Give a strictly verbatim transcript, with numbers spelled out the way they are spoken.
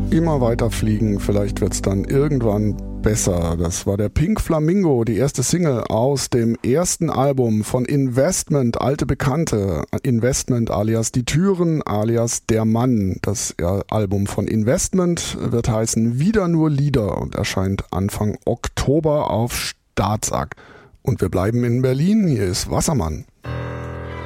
Immer weiter fliegen, vielleicht wird's dann irgendwann besser. Das war der Pink Flamingo, die erste Single aus dem ersten Album von Investment, alte Bekannte. Investment alias Die Türen alias Der Mann. Das Album von Investment wird heißen Wieder nur Lieder und erscheint Anfang Oktober auf Staatsakt. Und wir bleiben in Berlin, hier ist Wassermann.